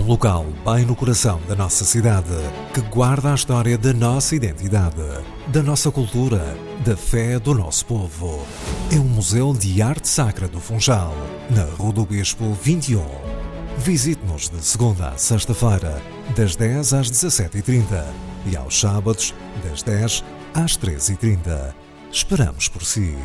um local bem no coração da nossa cidade, que guarda a história da nossa identidade, da nossa cultura, da fé do nosso povo. É um museu de arte sacra do Funchal, na Rua do Bispo 21. Visite-nos de segunda a sexta-feira, das 10 às 17h30 e aos sábados, das 10 às 13h30. Esperamos por si.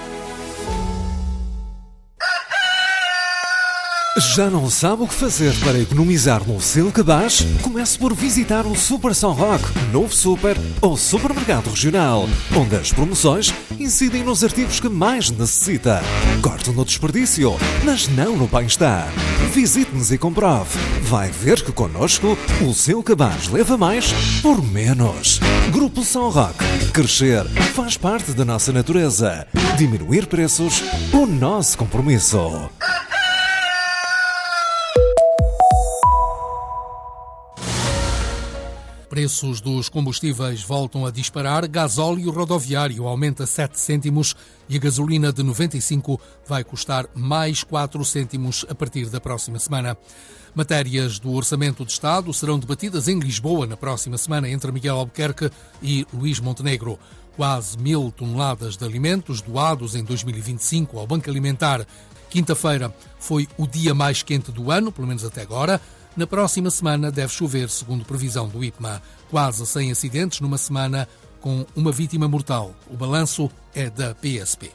Já não sabe o que fazer para economizar no seu cabaz? Comece por visitar o Super São Roque, novo super ou supermercado regional, onde as promoções incidem nos artigos que mais necessita. Corte no desperdício, mas não no bem-estar. Visite-nos e comprove. Vai ver que connosco o seu cabaz leva mais por menos. Grupo São Roque. Crescer faz parte da nossa natureza. Diminuir preços, o nosso compromisso. Preços dos combustíveis voltam a disparar, gasóleo rodoviário aumenta 7 cêntimos e a gasolina de 95 vai custar mais 4 cêntimos a partir da próxima semana. Matérias do Orçamento de Estado serão debatidas em Lisboa na próxima semana entre Miguel Albuquerque e Luís Montenegro. Quase 1.000 toneladas de alimentos doados em 2025 ao Banco Alimentar. Quinta-feira foi o dia mais quente do ano, pelo menos até agora. Na próxima semana deve chover, segundo previsão do IPMA. Quase 100 acidentes numa semana com uma vítima mortal. O balanço é da PSP.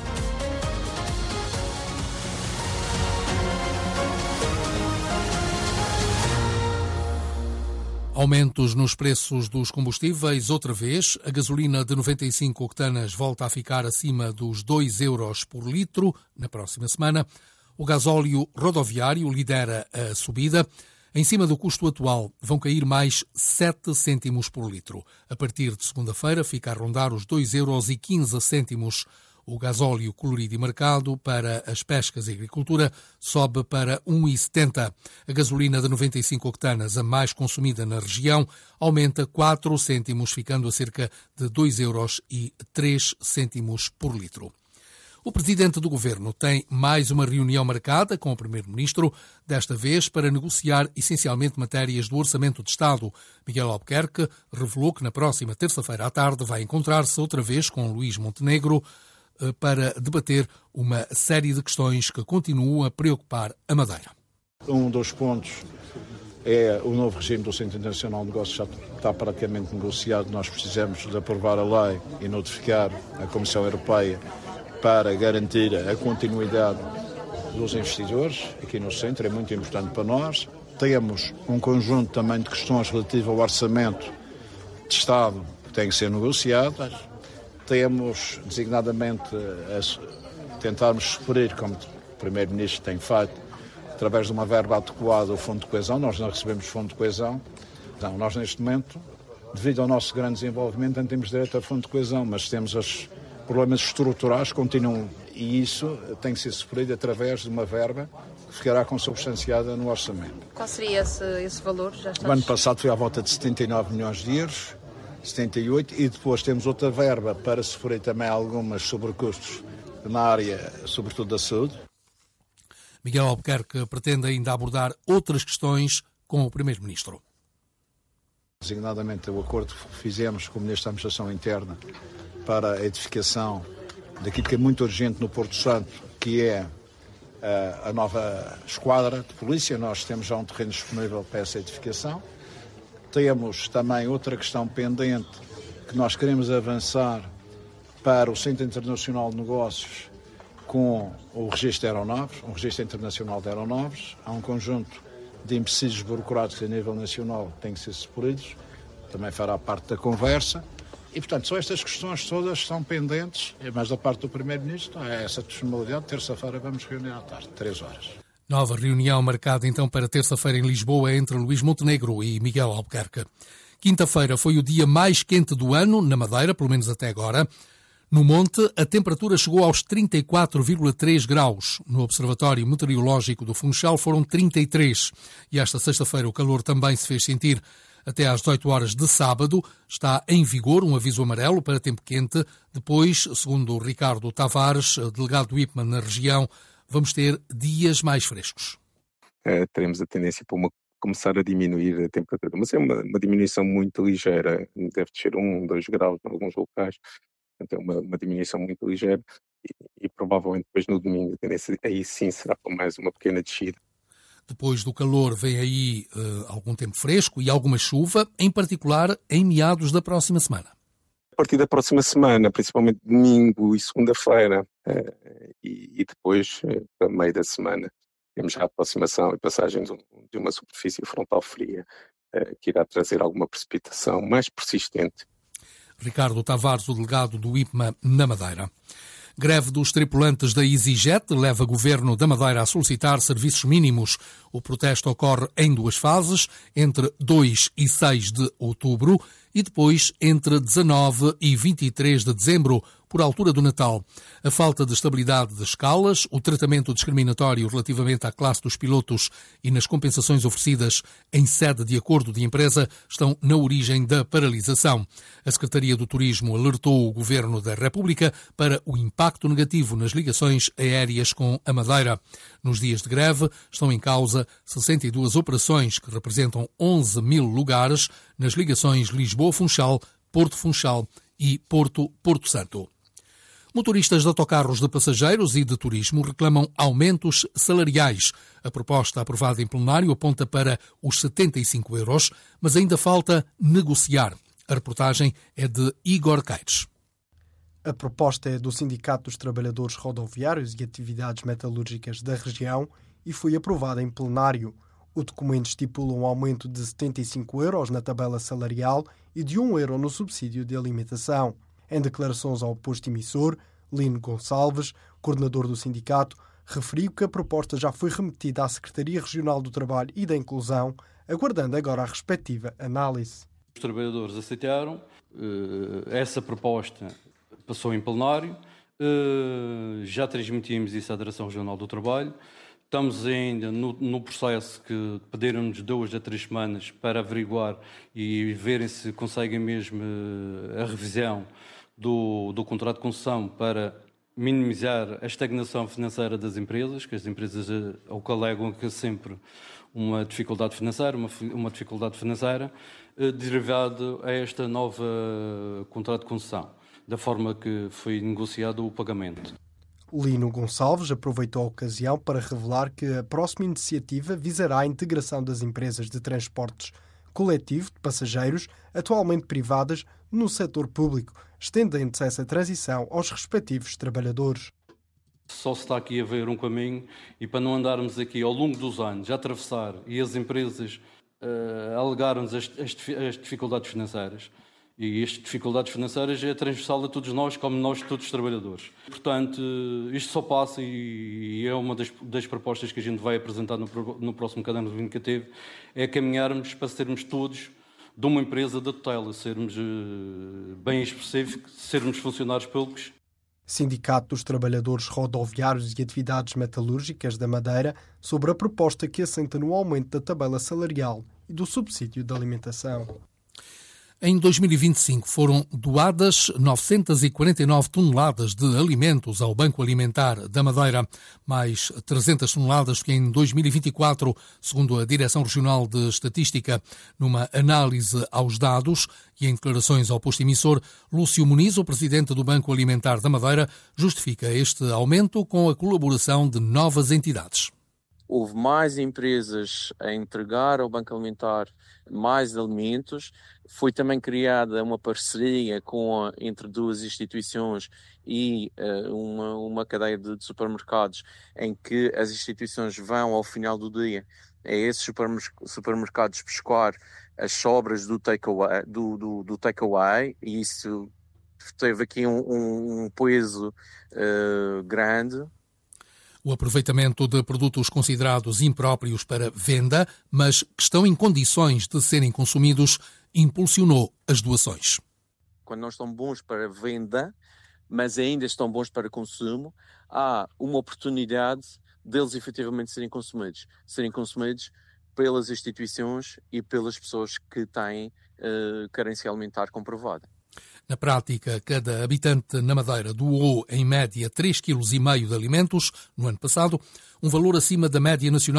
Aumentos nos preços dos combustíveis, outra vez. A gasolina de 95 octanas volta a ficar acima dos 2 euros por litro na próxima semana. O gasóleo rodoviário lidera a subida. Em cima do custo atual, vão cair mais 7 cêntimos por litro. A partir de segunda-feira, fica a rondar os 2,15 euros. O gasóleo colorido e marcado para as pescas e agricultura sobe para 1,70. A gasolina de 95 octanas, a mais consumida na região, aumenta 4 cêntimos, ficando a cerca de 2,03 euros por litro. O Presidente do Governo tem mais uma reunião marcada com o Primeiro-Ministro, desta vez para negociar essencialmente matérias do Orçamento de Estado. Miguel Albuquerque revelou que na próxima terça-feira à tarde vai encontrar-se outra vez com Luís Montenegro para debater uma série de questões que continuam a preocupar a Madeira. Um dos pontos é o novo regime do Centro Internacional de Negócios, já está praticamente negociado. Nós precisamos de aprovar a lei e notificar a Comissão Europeia para garantir a continuidade dos investidores aqui no centro, é muito importante para nós. Temos um conjunto também de questões relativas ao orçamento de Estado que têm que ser negociadas. Temos, designadamente, tentarmos suprir, como o Primeiro-Ministro tem feito, através de uma verba adequada ao Fundo de Coesão. Nós não recebemos Fundo de Coesão. Então, nós, neste momento, devido ao nosso grande desenvolvimento, não temos direito a Fundo de Coesão, mas temos os problemas estruturais continuam e isso tem que ser suprido através de uma verba que ficará consubstanciada no orçamento. Qual seria esse valor? O ano passado foi à volta de 79 milhões de euros, 78, e depois temos outra verba para suprir também algumas sobrecustos na área, sobretudo da saúde. Miguel Albuquerque pretende ainda abordar outras questões com o Primeiro-Ministro. Designadamente o acordo que fizemos com o Ministro da Administração Interna para a edificação daquilo que é muito urgente no Porto Santo, que é a nova esquadra de polícia. Nós temos já um terreno disponível para essa edificação. Temos também outra questão pendente que nós queremos avançar para o Centro Internacional de Negócios com o registro de aeronaves, um registro internacional de aeronaves. Há um conjunto de empecilhos burocráticos a nível nacional que têm que ser supridos, também fará parte da conversa. E, portanto, só estas questões todas estão pendentes, mas da parte do Primeiro-Ministro, é essa disponibilidade. Terça-feira vamos reunir à tarde, 3 horas. Nova reunião marcada então para terça-feira em Lisboa entre Luís Montenegro e Miguel Albuquerque. Quinta-feira foi o dia mais quente do ano, na Madeira, pelo menos até agora. No Monte, a temperatura chegou aos 34,3 graus. No Observatório Meteorológico do Funchal foram 33. E esta sexta-feira o calor também se fez sentir. Até às 18 horas de sábado está em vigor um aviso amarelo para tempo quente. Depois, segundo o Ricardo Tavares, delegado do IPMA na região, vamos ter dias mais frescos. Teremos a tendência para uma começar a diminuir a temperatura. Mas é uma diminuição muito ligeira, deve descer 1, 2 graus em alguns locais, portanto é uma diminuição muito ligeira e provavelmente depois no domingo aí sim será para mais uma pequena descida. Depois do calor vem aí algum tempo fresco e alguma chuva, em particular em meados da próxima semana. A partir da próxima semana, principalmente domingo e segunda-feira, e depois, para meio da semana, temos já a aproximação e passagem de uma superfície frontal fria, que irá trazer alguma precipitação mais persistente. Ricardo Tavares, o delegado do IPMA na Madeira. Greve dos tripulantes da EasyJet leva o Governo da Madeira a solicitar serviços mínimos. O protesto ocorre em 2 fases, entre 2 e 6 de outubro e depois entre 19 e 23 de dezembro, por altura do Natal. A falta de estabilidade das escalas, o tratamento discriminatório relativamente à classe dos pilotos e nas compensações oferecidas em sede de acordo de empresa estão na origem da paralisação. A Secretaria do Turismo alertou o Governo da República para o impacto negativo nas ligações aéreas com a Madeira. Nos dias de greve estão em causa 62 operações que representam 11 mil lugares nas ligações Lisboa-Funchal, Porto-Funchal e Porto-Porto Santo. Motoristas de autocarros de passageiros e de turismo reclamam aumentos salariais. A proposta aprovada em plenário aponta para os 75 euros, mas ainda falta negociar. A reportagem é de Igor Caires. A proposta é do Sindicato dos Trabalhadores Rodoviários e Atividades Metalúrgicas da região e foi aprovada em plenário. O documento estipula um aumento de 75 euros na tabela salarial e de 1 euro no subsídio de alimentação. Em declarações ao posto emissor, Lino Gonçalves, coordenador do sindicato, referiu que a proposta já foi remetida à Secretaria Regional do Trabalho e da Inclusão, aguardando agora a respectiva análise. Os trabalhadores aceitaram, essa proposta passou em plenário, já transmitimos isso à Direção Regional do Trabalho, estamos ainda no processo que pediram-nos 2 a 3 semanas para averiguar e verem se conseguem mesmo a revisão do contrato de concessão para minimizar a estagnação financeira das empresas, que as empresas ao que alegam que é sempre uma dificuldade financeira, derivado a esta nova contrato de concessão, da forma que foi negociado o pagamento. Lino Gonçalves aproveitou a ocasião para revelar que a próxima iniciativa visará a integração das empresas de transportes coletivo de passageiros, atualmente privadas, no setor público, estendendo-se essa transição aos respectivos trabalhadores. Só se está aqui a ver um caminho e para não andarmos aqui ao longo dos anos a atravessar e as empresas alegarem-nos as dificuldades financeiras. E estas dificuldades financeiras é transversal a todos nós, como nós todos os trabalhadores. Portanto, isto só passa e é uma das propostas que a gente vai apresentar no próximo caderno vindicativo, é caminharmos para sermos todos de uma empresa da tutela, sermos bem específicos, sermos funcionários públicos. Sindicato dos Trabalhadores Rodoviários e Atividades Metalúrgicas da Madeira sobre a proposta que assenta no aumento da tabela salarial e do subsídio de alimentação. Em 2025 foram doadas 949 toneladas de alimentos ao Banco Alimentar da Madeira, mais 300 toneladas que em 2024, segundo a Direção Regional de Estatística. Numa análise aos dados e em declarações ao posto emissor, Lúcio Muniz, o presidente do Banco Alimentar da Madeira, justifica este aumento com a colaboração de novas entidades. Houve mais empresas a entregar ao Banco Alimentar mais alimentos. Foi também criada uma parceria entre 2 instituições e uma cadeia de supermercados, em que as instituições vão ao final do dia a esses supermercados buscar as sobras do takeaway, e isso teve aqui um peso grande. O aproveitamento de produtos considerados impróprios para venda, mas que estão em condições de serem consumidos, impulsionou as doações. Quando não estão bons para venda, mas ainda estão bons para consumo, há uma oportunidade deles efetivamente serem consumidos pelas instituições e pelas pessoas que têm carência alimentar comprovada. Na prática, cada habitante na Madeira doou, em média, 3,5 kg de alimentos no ano passado, um valor acima da média nacional,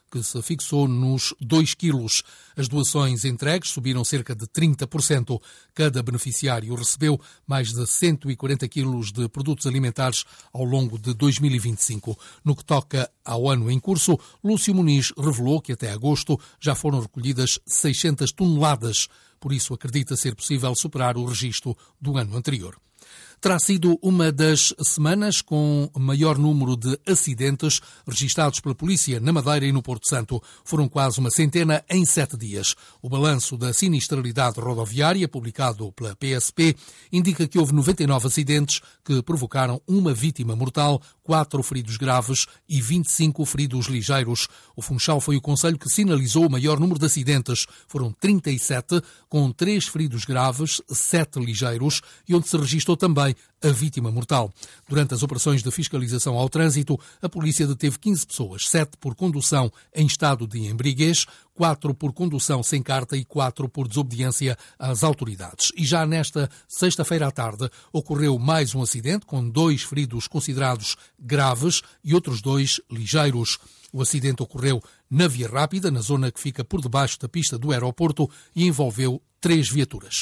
que se fixou nos 2 quilos. As doações entregues subiram cerca de 30%. Cada beneficiário recebeu mais de 140 quilos de produtos alimentares ao longo de 2025. No que toca ao ano em curso, Lúcio Muniz revelou que até agosto já foram recolhidas 600 toneladas. Por isso, acredita ser possível superar o registro do ano anterior. Terá sido uma das semanas com maior número de acidentes registados pela polícia na Madeira e no Porto Santo. Foram quase uma centena em 7 dias. O balanço da sinistralidade rodoviária, publicado pela PSP, indica que houve 99 acidentes que provocaram uma vítima mortal, 4 feridos graves e 25 feridos ligeiros. O Funchal foi o concelho que sinalizou o maior número de acidentes. Foram 37, com 3 feridos graves, 7 ligeiros, e onde se registrou também a vítima mortal. Durante as operações de fiscalização ao trânsito, a polícia deteve 15 pessoas, 7 por condução em estado de embriaguez, 4 por condução sem carta e 4 por desobediência às autoridades. E já nesta sexta-feira à tarde ocorreu mais um acidente com 2 feridos considerados graves e outros 2 ligeiros. O acidente ocorreu na Via Rápida, na zona que fica por debaixo da pista do aeroporto, e envolveu 3 viaturas.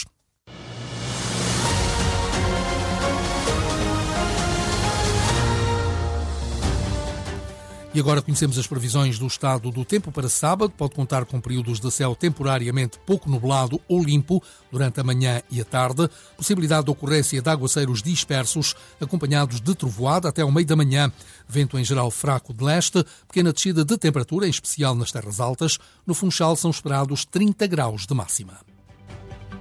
E agora conhecemos as previsões do estado do tempo para sábado. Pode contar com períodos de céu temporariamente pouco nublado ou limpo durante a manhã e a tarde. Possibilidade de ocorrência de aguaceiros dispersos, acompanhados de trovoada até ao meio da manhã. Vento em geral fraco de leste, pequena descida de temperatura, em especial nas terras altas. No Funchal são esperados 30 graus de máxima.